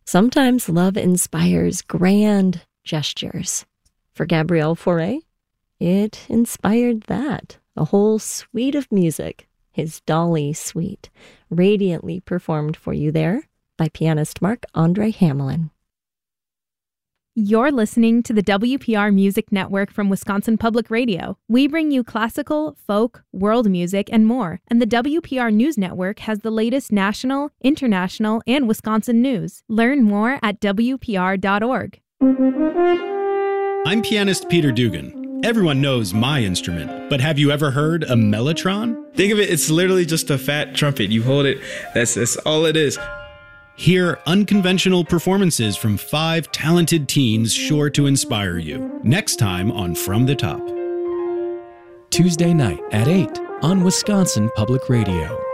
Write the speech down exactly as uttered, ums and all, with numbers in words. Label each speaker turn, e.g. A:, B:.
A: Sometimes love inspires grand gestures. For Gabriel Fauré, it inspired that. A whole suite of music, his Dolly Suite, radiantly performed for you there by pianist Marc-Andre Hamelin.
B: You're listening to the W P R Music Network from Wisconsin Public Radio. We bring you classical, folk, world music, and more. And the W P R News Network has the latest national, international, and Wisconsin news. Learn more at W P R dot org.
C: I'm pianist Peter Dugan. Everyone knows my instrument, but have you ever heard a mellotron?
D: Think of it, it's literally just a fat trumpet. You hold it, that's, that's all it is.
C: Hear unconventional performances from five talented teens sure to inspire you. Next time on From the Top.
E: Tuesday night at eight on Wisconsin Public Radio.